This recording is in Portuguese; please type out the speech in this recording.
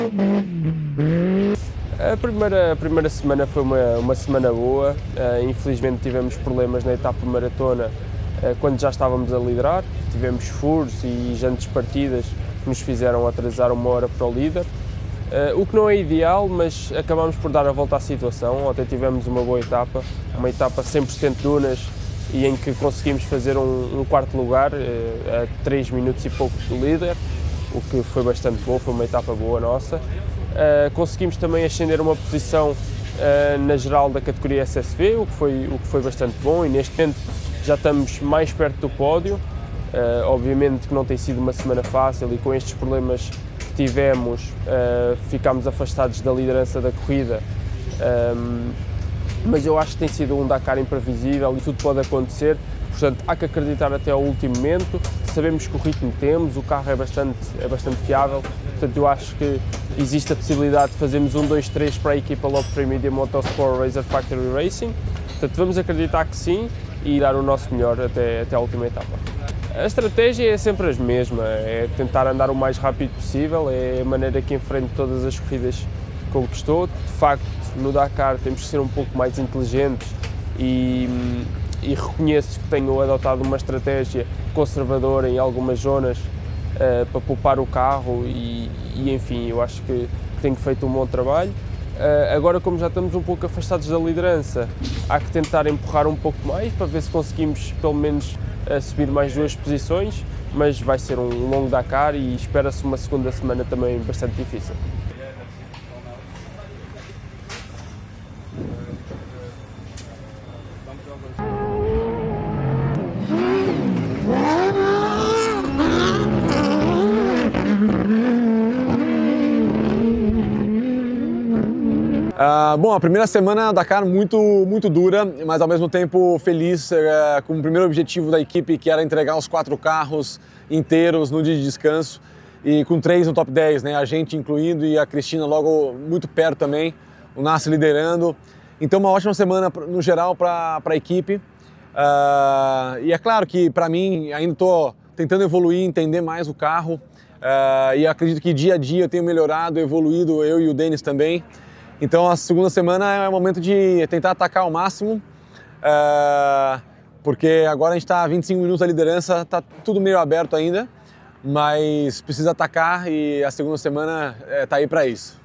A primeira semana foi uma semana boa. Infelizmente tivemos problemas na etapa maratona quando já estávamos a liderar. Tivemos furos e jantes partidas que nos fizeram atrasar 1 hora para o líder. O que não é ideal, mas acabámos por dar a volta à situação. Ontem tivemos uma boa etapa, uma etapa 100% dunas e em que conseguimos fazer um quarto lugar a 3 minutos e pouco do líder, o que foi bastante bom, foi uma etapa boa nossa. Conseguimos também ascender uma posição na geral da categoria SSV, o que foi bastante bom, e neste momento já estamos mais perto do pódio. Obviamente que não tem sido uma semana fácil e com estes problemas que tivemos ficámos afastados da liderança da corrida, mas eu acho que tem sido um Dakar imprevisível e tudo pode acontecer, portanto há que acreditar até ao último momento. Sabemos que o ritmo temos, o carro é bastante fiável, portanto eu acho que existe a possibilidade de fazermos 1, 2, 3 para a equipa Love Media Motorsport Razor Factory Racing, portanto vamos acreditar que sim e dar o nosso melhor até à última etapa. A estratégia é sempre a mesma, é tentar andar o mais rápido possível, é a maneira que enfrento todas as corridas que conquistou. De facto, no Dakar temos que ser um pouco mais inteligentes e reconheço que tenho adotado uma estratégia conservadora em algumas zonas para poupar o carro e enfim, eu acho que tenho feito um bom trabalho. Agora, como já estamos um pouco afastados da liderança, há que tentar empurrar um pouco mais para ver se conseguimos pelo menos subir mais 2 posições, mas vai ser um longo Dakar e espera-se uma segunda semana também bastante difícil. Bom, a primeira semana Dakar muito dura, mas ao mesmo tempo feliz com o primeiro objetivo da equipe, que era entregar os 4 carros inteiros no dia de descanso e com 3 no top 10, né? A gente incluindo e a Cristina logo muito perto também, o Nassi liderando. Então uma ótima semana no geral para a equipe. E é claro que para mim ainda estou tentando evoluir, entender mais o carro e acredito que dia a dia eu tenho melhorado, evoluído, eu e o Denis também. Então a segunda semana é o momento de tentar atacar ao máximo, porque agora a gente está a 25 minutos da liderança, está tudo meio aberto ainda, mas precisa atacar e a segunda semana está aí para isso.